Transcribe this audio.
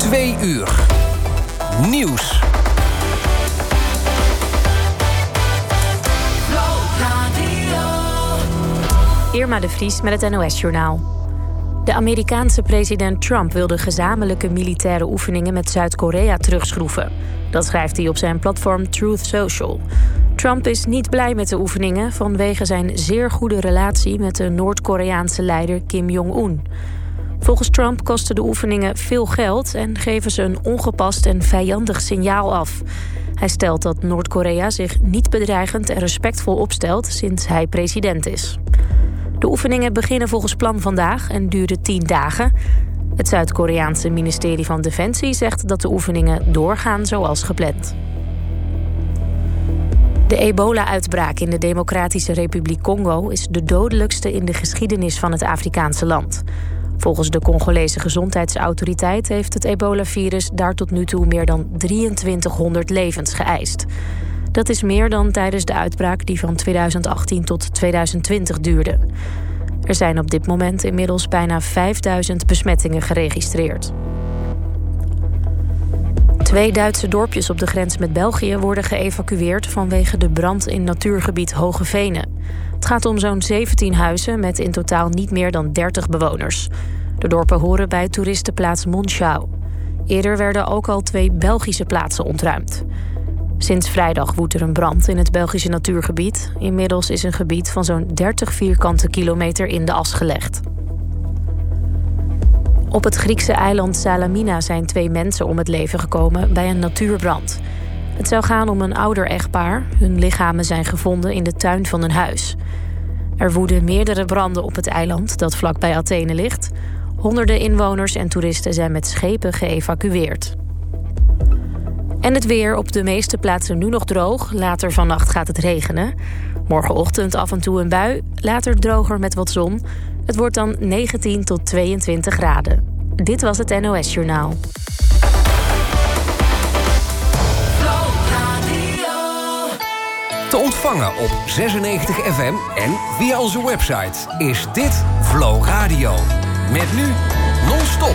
2 uur. Nieuws. Irma de Vries met het NOS-journaal. De Amerikaanse president Trump wil de gezamenlijke militaire oefeningen met Zuid-Korea terugschroeven. Dat schrijft hij op zijn platform Truth Social. Trump is niet blij met de oefeningen vanwege zijn zeer goede relatie met de Noord-Koreaanse leider Kim Jong-un. Volgens Trump kosten de oefeningen veel geld en geven ze een ongepast en vijandig signaal af. Hij stelt dat Noord-Korea zich niet bedreigend en respectvol opstelt sinds hij president is. De oefeningen beginnen volgens plan vandaag en duren 10 dagen. Het Zuid-Koreaanse ministerie van Defensie zegt dat de oefeningen doorgaan zoals gepland. De ebola-uitbraak in de Democratische Republiek Congo is de dodelijkste in de geschiedenis van het Afrikaanse land. Volgens de Congolese gezondheidsautoriteit heeft het ebola-virus daar tot nu toe meer dan 2300 levens geëist. Dat is meer dan tijdens de uitbraak die van 2018 tot 2020 duurde. Er zijn op dit moment inmiddels bijna 5000 besmettingen geregistreerd. 2 Duitse dorpjes op de grens met België worden geëvacueerd vanwege de brand in natuurgebied Hoge Venen. Het gaat om zo'n 17 huizen met in totaal niet meer dan 30 bewoners. De dorpen horen bij toeristenplaats Monschau. Eerder werden ook al 2 Belgische plaatsen ontruimd. Sinds vrijdag woedt er een brand in het Belgische natuurgebied. Inmiddels is een gebied van zo'n 30 vierkante kilometer in de as gelegd. Op het Griekse eiland Salamina zijn 2 mensen om het leven gekomen bij een natuurbrand. Het zou gaan om een ouder echtpaar. Hun lichamen zijn gevonden in de tuin van een huis. Er woeden meerdere branden op het eiland dat vlakbij Athene ligt. Honderden inwoners en toeristen zijn met schepen geëvacueerd. En het weer op de meeste plaatsen nu nog droog. Later vannacht gaat het regenen. Morgenochtend af en toe een bui. Later droger met wat zon. Het wordt dan 19 tot 22 graden. Dit was het NOS Journaal. Te ontvangen op 96 FM en via onze website is dit Flow Radio. Met nu non-stop